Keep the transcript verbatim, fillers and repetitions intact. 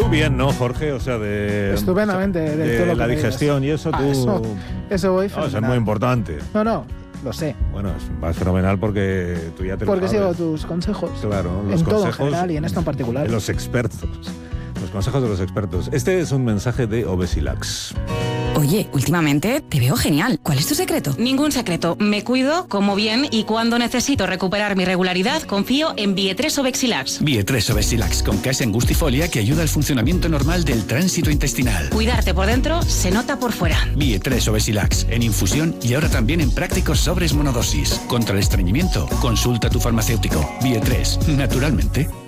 Tú bien, ¿no, Jorge? O sea, de... Estupendamente. De, de todo lo que la me digestión digas. y eso Ah, tú... Eso, eso voy No, eso es fenomenal. muy importante. No, no, lo sé. Bueno, es- vas fenomenal porque tú ya te lo Porque sigo sabes. tus consejos. Claro, los en todo en consejos general y en esto en particular. de los expertos. Los consejos de los expertos. Este es un mensaje de Obesilax. Oye, últimamente te veo genial. ¿Cuál es tu secreto? Ningún secreto. Me cuido, como bien y cuando necesito recuperar mi regularidad, confío en Bie tres Obexilax. Bie tres Obesilax con case angustifolia que ayuda al funcionamiento normal del tránsito intestinal. Cuidarte por dentro se nota por fuera. Bie tres Obesilax en infusión y ahora también en prácticos sobres monodosis. Contra el estreñimiento, consulta a tu farmacéutico. Bie tres, naturalmente.